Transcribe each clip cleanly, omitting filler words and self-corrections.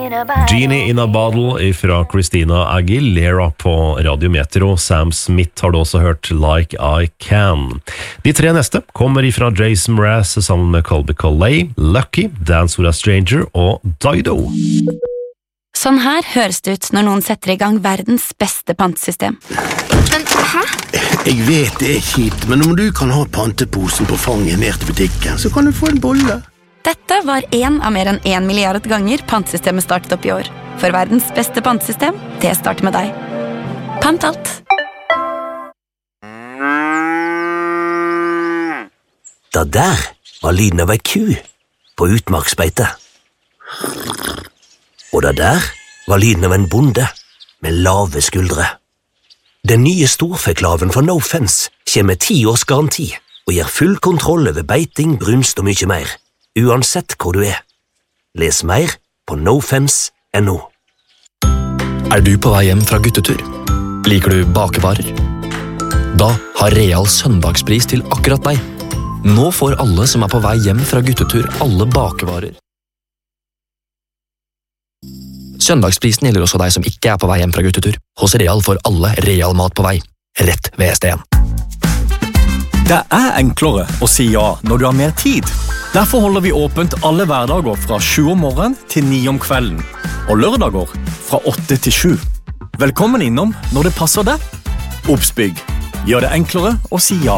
Genie in a Bottle fra Christina Aguilera på Radio Metro. Sam Smith har du også hørt Like I Can. De tre neste kommer ifra Jason Mraz sammen med Colby Colley, Lucky, Dance with a Stranger og Dido. Sånn her høres det ut når noen setter i gang verdens beste pantesystem. Men, hæ? Jeg vet det kjipt, men om du kan ha panteposen på fanget ned til butikken, så kan du få en bolle. Dette var en av mer enn 1 milliard ganger pantesystemet startet opp i år. For verdens beste pantesystem, det starter med deg. Pant alt. Da der var lyden av ei ku på utmarksbeite. Og da der var lyden av en bonde med lave skuldre. Den nye storfeklaven fra No Fence kommer med 10 års garanti og gir full kontroll over beiting, brunst og mye mer. Uansett hvor du er. Les mer på nofence.no. Du på vei hjem fra guttetur? Liker du bakevarer? Da har Real søndagspris til akkurat deg. Nå får alle som på vei hjem fra guttetur alle bakevarer. Søndagsprisen gjelder også deg som ikke på vei hjem fra guttetur. Hos Real får alle Real mat på vei. Rett ved SDN. Det enklere å si ja når du har mer tid. Derfor holder vi åpent alle hverdager fra 7 om morgenen til 9 om kvelden, og lørdager fra 8 til 7. Velkommen innom når det passer deg. Obsbygg. Gjør det enklere å si ja.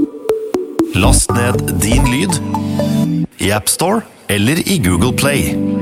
Last ned din lyd i App Store eller i Google Play.